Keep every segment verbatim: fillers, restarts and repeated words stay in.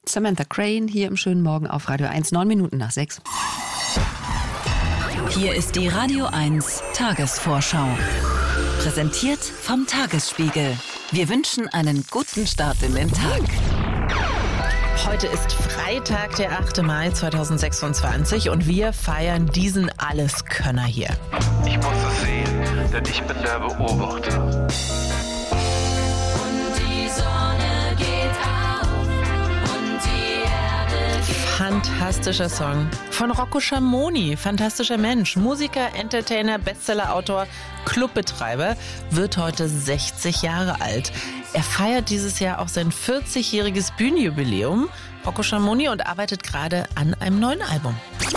Samantha Crane hier im schönen Morgen auf Radio eins, neun Minuten nach sechs. Hier ist die Radio eins Tagesvorschau. Präsentiert vom Tagesspiegel. Wir wünschen einen guten Start in den Tag. Heute ist Freitag, der achte Mai zweitausendsechsundzwanzig und wir feiern diesen Alleskönner hier. Ich muss es sehen, denn ich bin der Beobachter. Fantastischer Song von Rocco Schamoni, fantastischer Mensch, Musiker, Entertainer, Bestsellerautor, Clubbetreiber, wird heute sechzig Jahre alt. Er feiert dieses Jahr auch sein vierzigjähriges Bühnenjubiläum, Rocco Schamoni, und arbeitet gerade an einem neuen Album.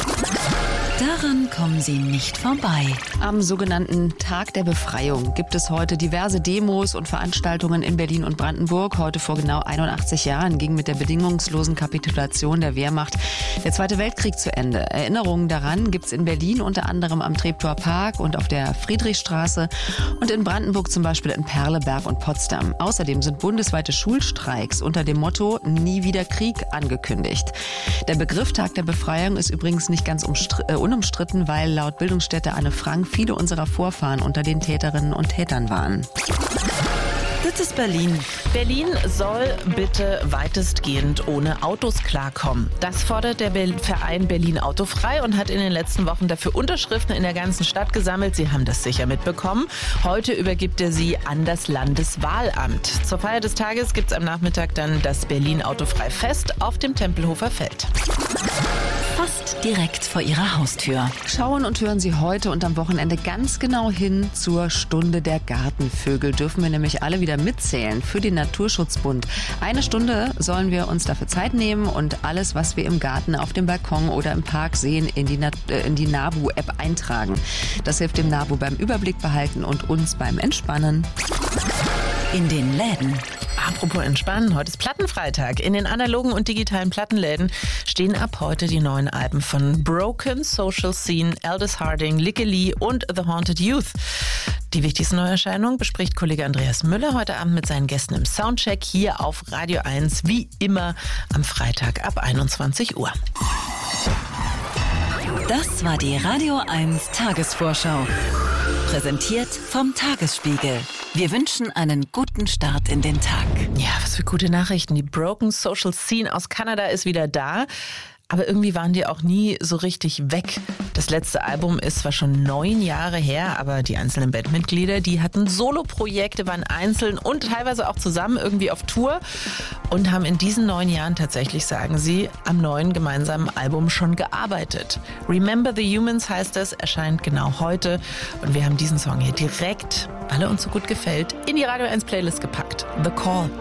Daran kommen Sie nicht vorbei. Am sogenannten Tag der Befreiung gibt es heute diverse Demos und Veranstaltungen in Berlin und Brandenburg. Heute vor genau einundachtzig Jahren ging mit der bedingungslosen Kapitulation der Wehrmacht der Zweite Weltkrieg zu Ende. Erinnerungen daran gibt es in Berlin unter anderem am Treptower Park und auf der Friedrichstraße und in Brandenburg zum Beispiel in Perleberg und Potsdam. Außerdem sind bundesweite Schulstreiks unter dem Motto Nie wieder Krieg angekündigt. Der Begriff Tag der Befreiung ist übrigens nicht ganz umstritten. Äh, unumstritten, weil laut Bildungsstätte Anne Frank viele unserer Vorfahren unter den Täterinnen und Tätern waren. Das ist Berlin. Berlin soll bitte weitestgehend ohne Autos klarkommen. Das fordert der Be- Verein Berlin Autofrei und hat in den letzten Wochen dafür Unterschriften in der ganzen Stadt gesammelt. Sie haben das sicher mitbekommen. Heute übergibt er sie an das Landeswahlamt. Zur Feier des Tages gibt es am Nachmittag dann das Berlin Autofrei Fest auf dem Tempelhofer Feld. Fast direkt vor Ihrer Haustür. Schauen und hören Sie heute und am Wochenende ganz genau hin zur Stunde der Gartenvögel. Dürfen wir nämlich alle wieder mitzählen für den Naturschutzbund. Eine Stunde sollen wir uns dafür Zeit nehmen und alles, was wir im Garten, auf dem Balkon oder im Park sehen, in die, Nat- äh, in die NABU-App eintragen. Das hilft dem NABU beim Überblick behalten und uns beim Entspannen. In den Läden. Apropos Entspannen, heute ist Plattenfreitag. In den analogen und digitalen Plattenläden stehen ab heute die neuen Alben von Broken, Social Scene, Aldous Harding, Lykke Li und The Haunted Youth. Die wichtigsten Neuerscheinungen bespricht Kollege Andreas Müller heute Abend mit seinen Gästen im Soundcheck hier auf Radio eins, wie immer am Freitag ab einundzwanzig Uhr. Das war die Radio eins Tagesvorschau. Präsentiert vom Tagesspiegel. Wir wünschen einen guten Start in den Tag. Ja, was für gute Nachrichten. Die Broken Social Scene aus Kanada ist wieder da. Aber irgendwie waren die auch nie so richtig weg. Das letzte Album ist zwar schon neun Jahre her, aber die einzelnen Bandmitglieder, die hatten Soloprojekte, waren einzeln und teilweise auch zusammen irgendwie auf Tour und haben in diesen neun Jahren tatsächlich, sagen sie, am neuen gemeinsamen Album schon gearbeitet. Remember the Humans heißt es, erscheint genau heute und wir haben diesen Song hier direkt, weil er uns so gut gefällt, in die Radio eins Playlist gepackt. The Call.